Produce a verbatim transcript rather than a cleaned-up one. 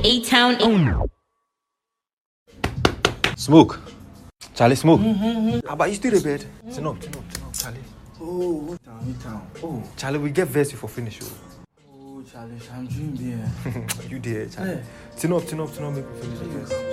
A-Town. Smoke. Charlie, smoke. Mm-hmm. How about you still the bed? Turn up, turn up, turn up, Charlie. Oh, down, down. Oh, Charlie, we get verse for finish. Oh, oh Charlie, I'm dreaming. You did, Charlie. Yeah. Turn up, turn up, turn up, make we finish the verse.